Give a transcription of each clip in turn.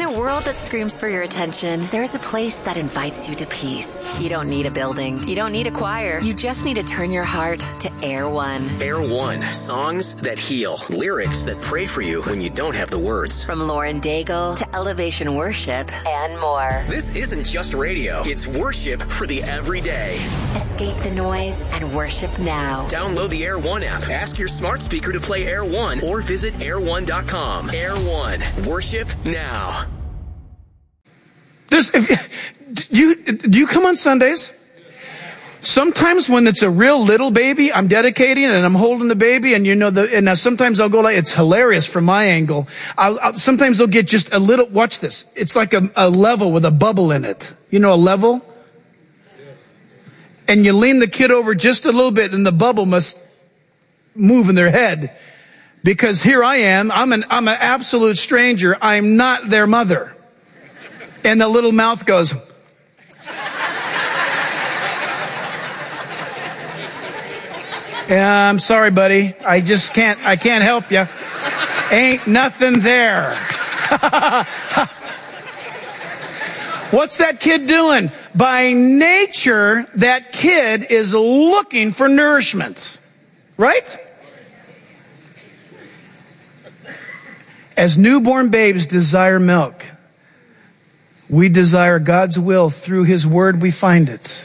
a world that screams for your attention, there's a place that invites you to peace. You don't need a building. You don't need a choir. You just need to turn your heart to Air One. Air One. Songs that heal. Lyrics that pray for you when you don't have the words. From Lauren Daigle to Elevation Worship and more. This isn't just radio. It's worship for the everyday. Escape the noise and worship now. Download the Air One app. Ask your smart speaker to play Air One or visit air1.com. Air One. Worship now. Do you come on Sundays? Sometimes when it's a real little baby, I'm dedicating and I'm holding the baby, and and sometimes I'll go like, it's hilarious from my angle. Sometimes they'll get just a little, watch this. It's like a level with a bubble in it. You know, a level? And you lean the kid over just a little bit and the bubble must move in their head. Because here I am, I'm an absolute stranger. I'm not their mother. And the little mouth goes. I'm sorry, buddy. I can't help you. Ain't nothing there. What's that kid doing? By nature, that kid is looking for nourishment. Right? As newborn babes desire milk, we desire God's will. Through His Word, we find it.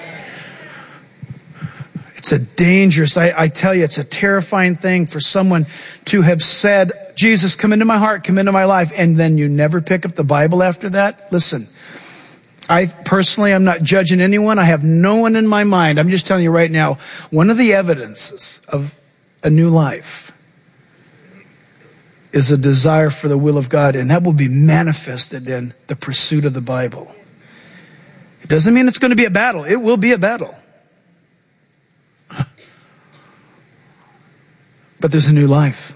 It's a dangerous, I tell you, it's a terrifying thing for someone to have said, Jesus, come into my heart, come into my life, and then you never pick up the Bible after that. Listen, I'm not judging anyone. I have no one in my mind. I'm just telling you right now, one of the evidences of a new life is a desire for the will of God, and that will be manifested in the pursuit of the Bible. It doesn't mean it's going to be a battle. It will be a battle. But there's a new life.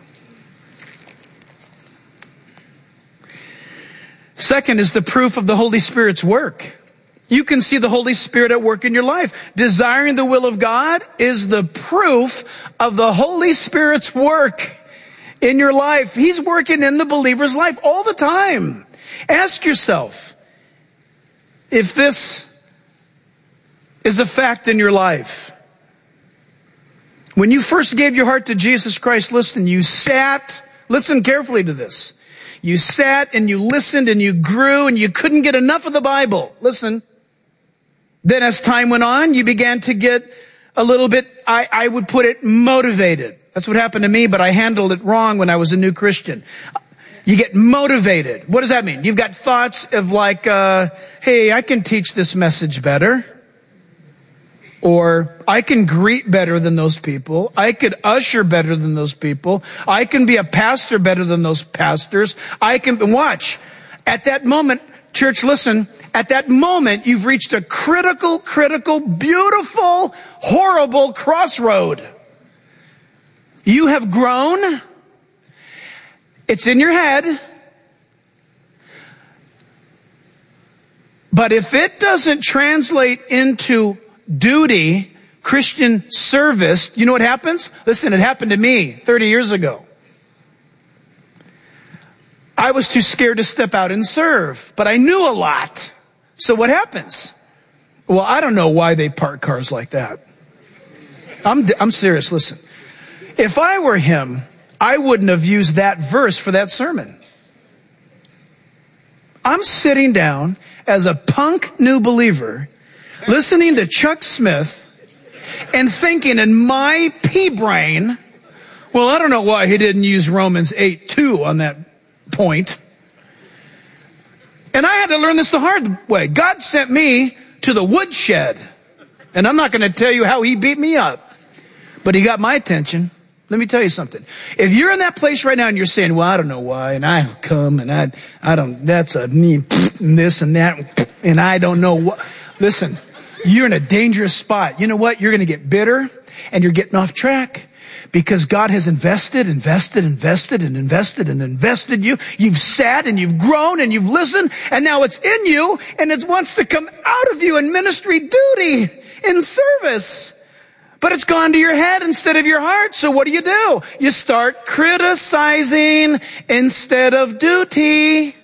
Second is the proof of the Holy Spirit's work. You can see the Holy Spirit at work in your life. Desiring the will of God is the proof of the Holy Spirit's work in your life. He's working in the believer's life all the time. Ask yourself if this is a fact in your life. When you first gave your heart to Jesus Christ, listen carefully to this. You sat and you listened and you grew and you couldn't get enough of the Bible. Listen. Then as time went on, you began to get a little bit, I would put it, motivated. That's what happened to me, but I handled it wrong when I was a new Christian. You get motivated. What does that mean? You've got thoughts of like, hey, I can teach this message better. Or I can greet better than those people. I could usher better than those people. I can be a pastor better than those pastors. Watch. At that moment, church, listen. At that moment, you've reached a critical, beautiful, horrible crossroad. You have grown. It's in your head. But if it doesn't translate into duty, Christian service, you know what happens? Listen, it happened to me 30 years ago. I was too scared to step out and serve, but I knew a lot. So what happens? Well, I don't know why they park cars like that. I'm serious, listen. If I were him, I wouldn't have used that verse for that sermon. I'm sitting down as a punk new believer, listening to Chuck Smith and thinking in my pea brain, well, I don't know why he didn't use Romans 8:2 on that point. And I had to learn this the hard way. God sent me to the woodshed. And I'm not going to tell you how he beat me up, but he got my attention. Let me tell you something. If you're in that place right now and you're saying, well, I don't know why, and I come and I don't, that's a me, and this and that, and I don't know what. Listen. You're in a dangerous spot. You know what? You're going to get bitter and you're getting off track because God has invested you. You've sat and you've grown and you've listened, and now it's in you and it wants to come out of you in ministry duty, in service. But it's gone to your head instead of your heart. So what do? You start criticizing instead of duty.